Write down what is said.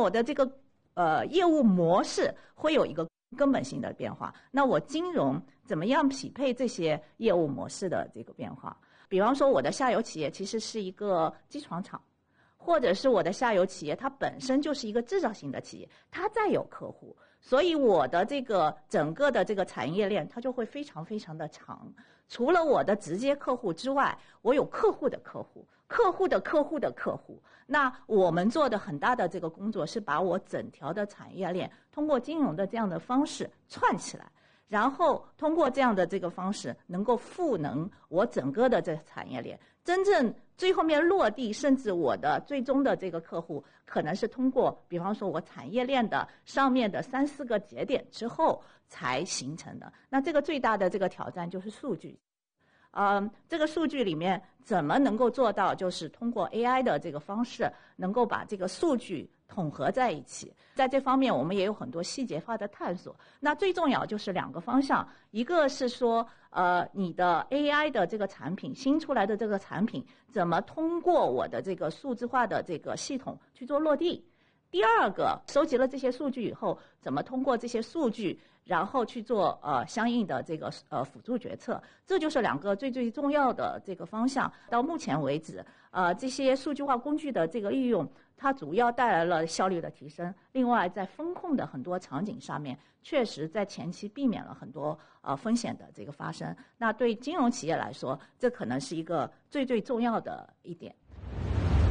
我的这个业务模式会有一个根本性的变化。那我金融怎么样匹配这些业务模式的这个变化？比方说我的下游企业其实是一个机床厂，或者是我的下游企业它本身就是一个制造型的企业，它再有客户，所以我的这个整个的这个产业链它就会非常非常的长。除了我的直接客户之外，我有客户的客户，客户的客户的客户。那我们做的很大的这个工作是把我整条的产业链通过金融的这样的方式串起来，然后通过这样的这个方式能够赋能我整个的这个产业链，真正最后面落地，甚至我的最终的这个客户可能是通过比方说我产业链的上面的3、4个节点之后才形成的。那这个最大的这个挑战就是数据。这个数据里面怎么能够做到就是通过 AI 的这个方式能够把这个数据统合在一起，在这方面我们也有很多细节化的探索。那最重要就是2个方向，一个是说你的 AI 的这个产品，新出来的这个产品怎么通过我的这个数字化的这个系统去做落地。第二个，收集了这些数据以后，怎么通过这些数据，然后去做相应的这个辅助决策，这就是2个最重要的这个方向。到目前为止，这些数据化工具的这个应用，它主要带来了效率的提升。另外，在风控的很多场景上面，确实在前期避免了很多风险的这个发生。那对金融企业来说，这可能是一个最重要的一点。